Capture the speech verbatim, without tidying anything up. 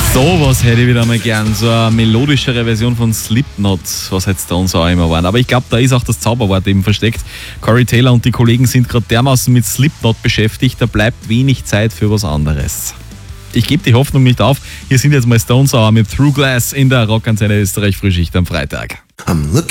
Sowas hätte ich wieder mal gern, so eine melodischere Version von Slipknot, was jetzt Stones auch immer waren. Aber ich glaube, da ist auch das Zauberwort eben versteckt. Corey Taylor und die Kollegen sind gerade dermaßen mit Slipknot beschäftigt, da bleibt wenig Zeit für was anderes. Ich gebe die Hoffnung nicht auf. Hier sind jetzt mal Stones Hour mit Through Glass in der Rockantenne Österreich Frühschicht am Freitag.